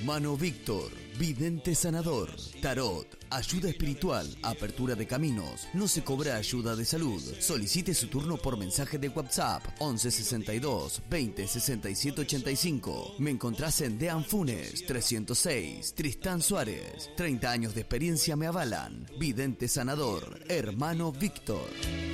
Hermano Víctor, vidente sanador, tarot, ayuda espiritual, apertura de caminos. No se cobra ayuda de salud. Solicite su turno por mensaje de WhatsApp 11 62 20 67 85. Me encontrás en Dean Funes 306, Tristán Suárez. 30 años de experiencia me avalan. Vidente sanador, Hermano Víctor.